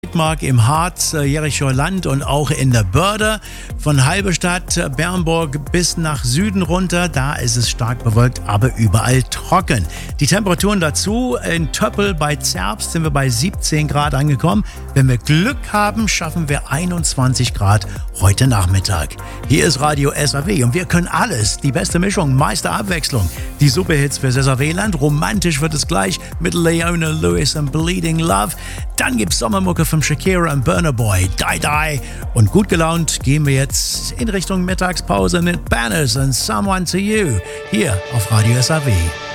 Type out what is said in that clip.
Mark im Harz, Jerichoer Land und auch in der Börde. Von Halberstadt, Bernburg bis nach Süden runter, da ist es stark bewölkt, aber überall trocken. Die Temperaturen dazu, in Töppel bei Zerbst sind wir bei 17 Grad angekommen. Wenn wir Glück haben, schaffen wir 21 Grad heute Nachmittag. Hier ist Radio SAW und wir können alles. Die beste Mischung, meiste Abwechslung. Die Superhits für SAW-Land, romantisch wird es gleich mit Leona Lewis und Bleeding Love. Dann gibt's Sommermucke von Shakira und Burna Boy, Die Die. Und gut gelaunt gehen wir jetzt in Richtung Mittagspause mit Banners and Someone to You hier auf Radio SAW.